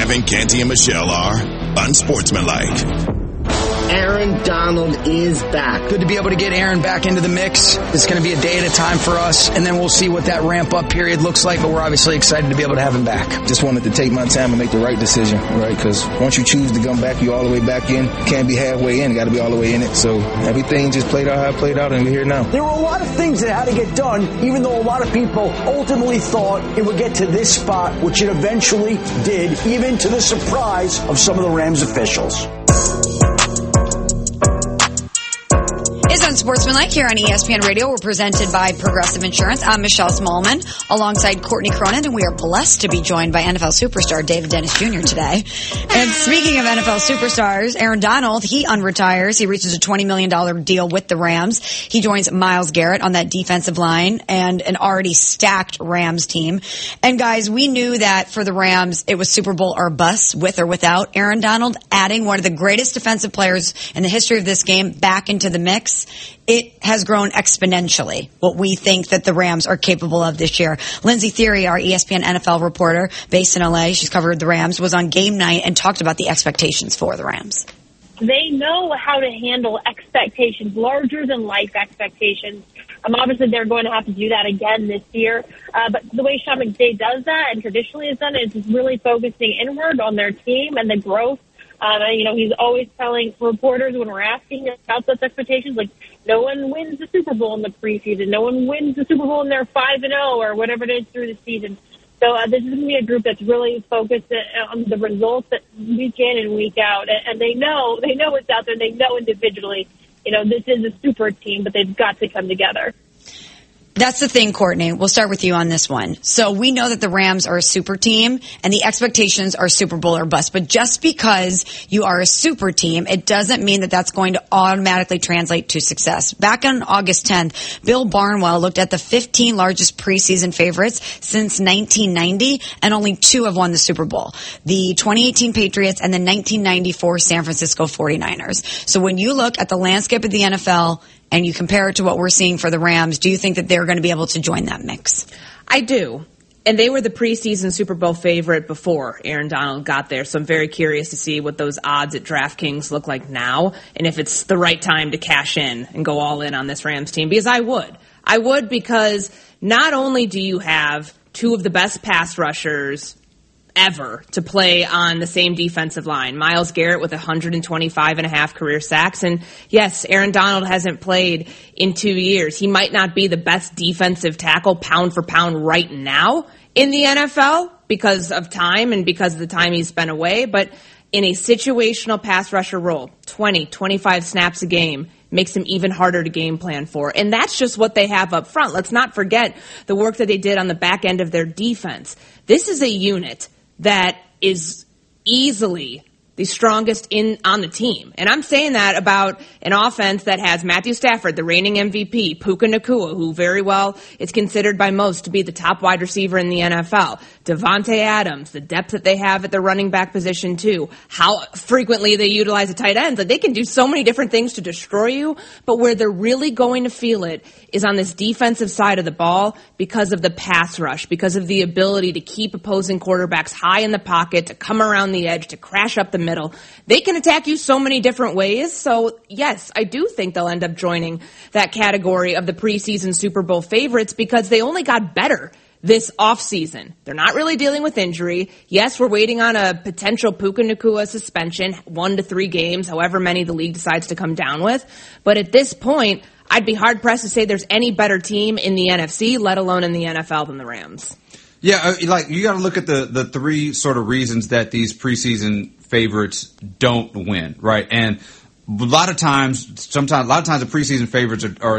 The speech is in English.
Kevin, Canty, and Michelle are unsportsmanlike. Aaron Donald is back. Good to be able to get Aaron back into the mix. It's going to be a day at a time for us, and then we'll see what that ramp-up period looks like, but we're obviously excited to be able to have him back. Just wanted to take my time and make the right decision, right? Because once you choose to come back, you're all the way back in. You can't be halfway in. You got to be all the way in it. So everything just played out how it played out, and we're here now. There were a lot of things that had to get done, even though a lot of people ultimately thought it would get to this spot, which it eventually did, even to the surprise of some of the Rams officials. It's Unsportsmanlike here on ESPN Radio. We're presented by Progressive Insurance. I'm Michelle Smallman alongside Courtney Cronin, and we are blessed to be joined by NFL superstar David Dennis Jr. today. And speaking of NFL superstars, Aaron Donald, he unretires. He reaches a $20 million deal with the Rams. He joins Myles Garrett on that defensive line and an already stacked Rams team. And guys, we knew that for the Rams, it was Super Bowl or bust with or without Aaron Donald, adding one of the greatest defensive players in the history of this game back into the mix. It has grown exponentially, what we think that the Rams are capable of this year. Lindsey Thiry, our ESPN NFL reporter based in LA, she's covered the Rams, was on game night and talked about the expectations for the Rams. They know how to handle expectations, larger than life expectations. Obviously, they're going to have to do that again this year. But the way Sean McVay does that and traditionally has done it is really focusing inward on their team and the growth. He's always telling reporters when we're asking about those expectations, like, no one wins the Super Bowl in the preseason. No one wins the Super Bowl and they're 5-0 or whatever it is through the season. So this is going to be a group that's really focused on the results that week in and week out. And they know what's out there. They know individually, this is a super team, but they've got to come together. That's the thing, Courtney. We'll start with you on this one. So we know that the Rams are a super team and the expectations are Super Bowl or bust. But just because you are a super team, it doesn't mean that that's going to automatically translate to success. Back on August 10th, Bill Barnwell looked at the 15 largest preseason favorites since 1990, and only 2 have won the Super Bowl. The 2018 Patriots and the 1994 San Francisco 49ers. So when you look at the landscape of the NFL and you compare it to what we're seeing for the Rams, do you think that they're going to be able to join that mix? I do. And they were the preseason Super Bowl favorite before Aaron Donald got there. So I'm very curious to see what those odds at DraftKings look like now and if it's the right time to cash in and go all in on this Rams team. Because I would. I would, because not only do you have 2 of the best pass rushers ever to play on the same defensive line. Myles Garrett with 125.5 career sacks. And yes, Aaron Donald hasn't played in 2 years. He might not be the best defensive tackle pound for pound right now in the NFL because of time and because of the time he's been away. But in a situational pass rusher role, 20, 25 snaps a game, makes him even harder to game plan for. And that's just what they have up front. Let's not forget the work that they did on the back end of their defense. This is a unit that is easily the strongest on the team. And I'm saying that about an offense that has Matthew Stafford, the reigning MVP, Puka Nacua, who very well is considered by most to be the top wide receiver in the NFL, Devontae Adams, the depth that they have at the running back position too, how frequently they utilize the tight ends. Like, they can do so many different things to destroy you, but where they're really going to feel it is on this defensive side of the ball because of the pass rush, because of the ability to keep opposing quarterbacks high in the pocket, to come around the edge, to crash up the middle. They can attack you so many different ways. So, yes, I do think they'll end up joining that category of the preseason Super Bowl favorites because they only got better this offseason. They're not really dealing with injury. Yes, we're waiting on a potential Puka Nacua suspension, 1 to 3 games, however many the league decides to come down with. But at this point, I'd be hard-pressed to say there's any better team in the NFC, let alone in the NFL, than the Rams. Yeah, like, you got to look at the 3 sort of reasons that these preseason favorites don't win, right? And a lot of times the preseason favorites are